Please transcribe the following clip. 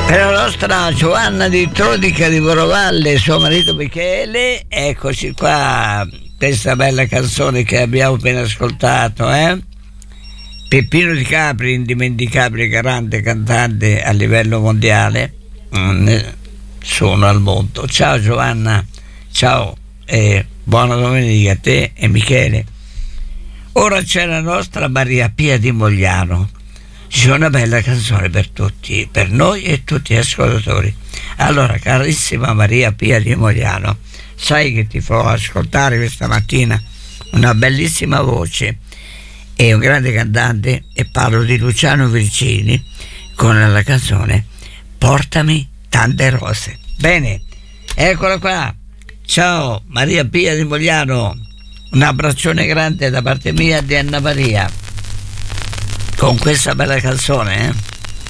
Per la nostra Giovanna di Trodica di Borovalle e suo marito Michele, eccoci qua, questa bella canzone che abbiamo appena ascoltato, Peppino Di Capri, indimenticabile grande cantante a livello mondiale, sono al mondo. Ciao Giovanna, ciao e buona domenica a te e Michele. Ora c'è la nostra Maria Pia di Mogliano. C'è una bella canzone per tutti, per noi e tutti gli ascoltatori. Allora, carissima Maria Pia di Mogliano, sai che ti farò ascoltare questa mattina una bellissima voce e un grande cantante, e parlo di Luciano Virgini con la canzone Portami tante rose. Bene, eccola qua. Ciao Maria Pia di Mogliano, un abbraccione grande da parte mia e di Anna Maria con questa bella canzone,